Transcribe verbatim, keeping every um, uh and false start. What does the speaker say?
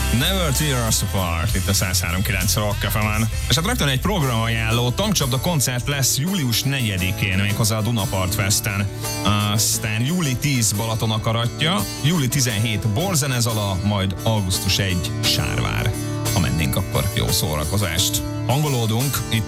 Never Tear Us Apart, itt a száz három kilenc Rock ef emen. És hát rögtön egy programajánló, tankcsapda koncert lesz július negyedikén, méghozzá a Dunapart Festen. Aztán júli tíz Balaton akaratja, júli tizenhét Borzenezala, majd augusztus elseje Sárvár. Ha mennénk, akkor jó szórakozást. Hangolódunk itt